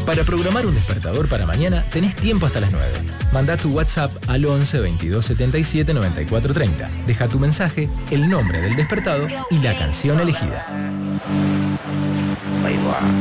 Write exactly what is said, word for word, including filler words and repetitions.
Para programar un despertador para mañana tenés tiempo hasta las nueve. Mandá tu WhatsApp al once veintidós setenta y siete noventa y cuatro treinta. Deja tu mensaje, el nombre del despertado y la canción elegida.